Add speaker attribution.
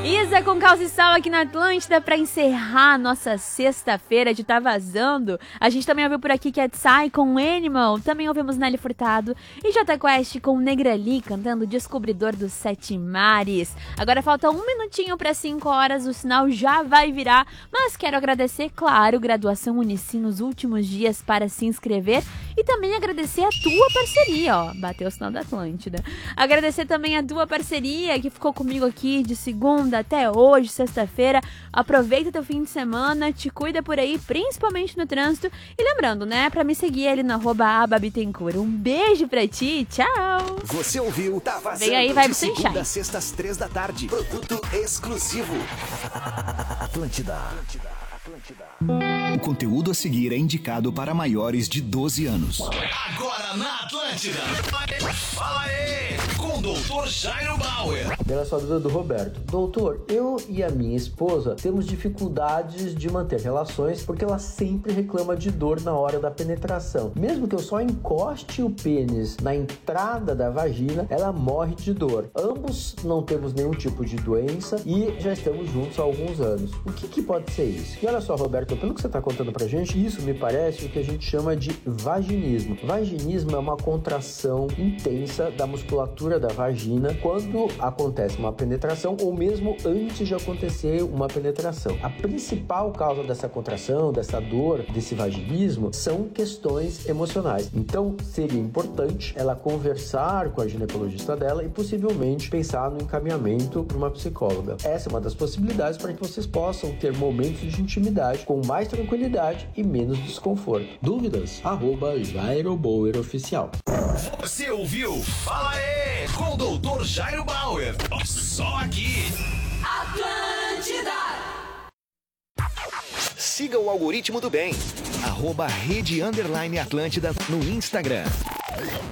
Speaker 1: Isa com Calça e Sal aqui na Atlântida pra encerrar nossa sexta-feira de Tá Vazando. A gente também ouviu por aqui Cat Sai com Animal, também ouvimos Nelly Furtado e Jota Quest com Negrali cantando Descobridor dos Sete Mares. Agora falta 1 minutinho para 5 horas, o sinal já vai virar, mas quero agradecer, claro, Graduação Unicim nos últimos dias para se inscrever e também agradecer a tua parceria, ó, bateu o sinal da Atlântida. Agradecer também a tua parceria que ficou comigo aqui de segunda até hoje, sexta-feira. Aproveita teu fim de semana, te cuida por aí, principalmente no trânsito. E lembrando, né, pra me seguir ali no @ababitencourt. Um beijo pra ti, tchau!
Speaker 2: Você ouviu Tá Vazando?
Speaker 1: Vem aí, vai
Speaker 2: de
Speaker 1: pro
Speaker 2: segunda
Speaker 1: Sunshine.
Speaker 2: a sexta às 3 da tarde. Produto exclusivo. Atlântida.
Speaker 3: O conteúdo a seguir é indicado para maiores de 12 anos.
Speaker 4: Agora na Atlântida. Fala aí, com o Dr. Jairo Bauer.
Speaker 5: Pela sua dúvida do Roberto. Doutor, eu e a minha esposa temos dificuldades de manter relações porque ela sempre reclama de dor na hora da penetração. Mesmo que eu só encoste o pênis na entrada da vagina, ela morre de dor. Ambos não temos nenhum tipo de doença e já estamos juntos há alguns anos. O que pode ser isso? E olha só, Roberto, pelo que você está contando pra gente, isso me parece o que a gente chama de vaginismo. Vaginismo é uma contração intensa da musculatura da vagina quando acontece uma penetração ou mesmo antes de acontecer uma penetração. A principal causa dessa contração, dessa dor, desse vaginismo, são questões emocionais. Então, seria importante ela conversar com a ginecologista dela e possivelmente pensar no encaminhamento para uma psicóloga. Essa é uma das possibilidades para que vocês possam ter momentos de intimidade com mais tranquilidade e menos desconforto. Dúvidas? @Jairo Bauer Oficial.
Speaker 4: Você ouviu? Fala aí, com o Dr. Jairo Bauer. Só aqui.
Speaker 6: Atlântida.
Speaker 2: Siga o algoritmo do bem.
Speaker 3: @Rede_Atlântida no Instagram.